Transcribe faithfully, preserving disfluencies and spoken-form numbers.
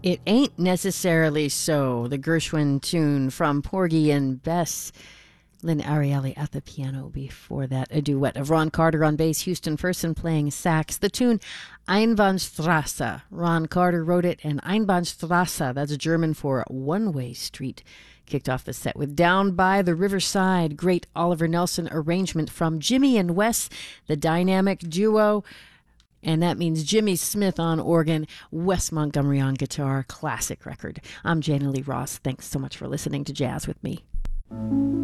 It Ain't Necessarily So, the Gershwin tune from Porgy and Bess. Lynn Ariely at the piano. Before that, a duet of Ron Carter on bass, Houston Person playing sax. The tune Einbahnstraße. Ron Carter wrote it, and Einbahnstraße, that's German for one-way street. Kicked off the set with Down by the Riverside. Great Oliver Nelson arrangement from Jimmy and Wes, the dynamic duo. And that means Jimmy Smith on organ, Wes Montgomery on guitar. Classic record. I'm Jana Lee Ross. Thanks so much for listening to Jazz with Me.